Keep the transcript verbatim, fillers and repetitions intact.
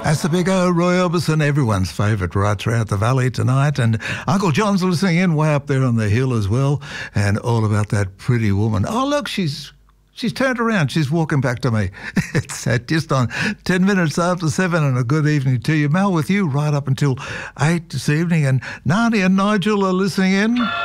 That's the big O, Roy Orbison, everyone's favourite right throughout the valley tonight. And Uncle John's listening in way up there on the hill as well, and all about that pretty woman. Oh, look, she's she's turned around. She's walking back to me. It's uh, just on ten minutes after seven, and a good evening to you. Mel with you right up until eight this evening. And Nani and Nigel are listening in.